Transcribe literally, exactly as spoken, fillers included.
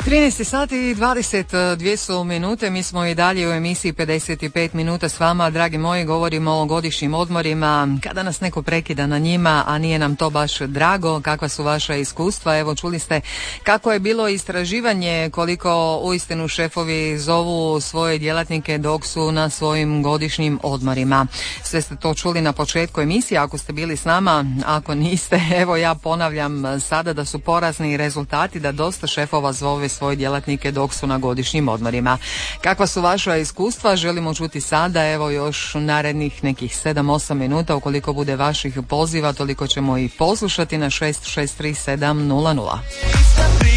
trinaest sati i dvadeset dvije su minute, mi smo i dalje u emisiji pedeset pet minuta s vama, dragi moji, govorimo o godišnjim odmorima, kada nas neko prekida na njima, a nije nam to baš drago, kakva su vaša iskustva. Evo, čuli ste kako je bilo istraživanje, koliko uistinu šefovi zovu svoje djelatnike dok su na svojim godišnjim odmorima. Sve ste to čuli na početku emisije, ako ste bili s nama, ako niste, evo ja ponavljam sada da su porazni rezultati, da dosta šefova zove svoje djelatnike dok su na godišnjim odmorima. Kakva su vaša iskustva? Želimo čuti sada, evo još narednih nekih sedam osam minuta, ukoliko bude vaših poziva, toliko ćemo i poslušati na šest šest tri sedam nula nula.